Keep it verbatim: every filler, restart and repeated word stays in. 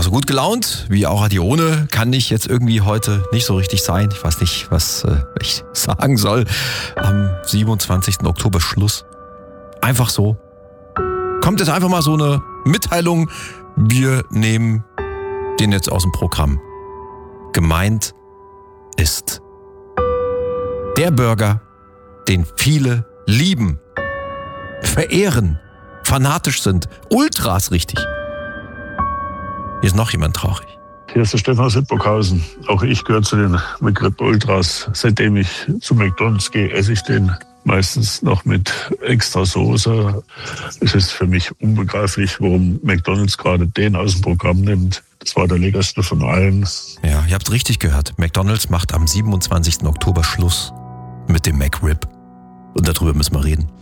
so gut gelaunt wie auch Adione kann ich jetzt irgendwie heute nicht so richtig sein. Ich weiß nicht, was äh, ich sagen soll. Am siebenundzwanzigsten Oktober Schluss. Einfach so. Kommt jetzt einfach mal so eine Mitteilung. Wir nehmen den jetzt aus dem Programm. Gemeint ist der Burger, den viele lieben, verehren, fanatisch sind, Ultras richtig. Hier ist noch jemand traurig. Hier ist der Stefan aus Hildburghausen. Auch ich gehöre zu den McRib Ultras. Seitdem ich zu McDonald's gehe, esse ich den meistens noch mit extra Soße. Es ist für mich unbegreiflich, warum McDonald's gerade den aus dem Programm nimmt. Das war der leckerste von allen. Ja, ihr habt richtig gehört. McDonald's macht am siebenundzwanzigsten Oktober Schluss mit dem McRib. Und darüber müssen wir reden.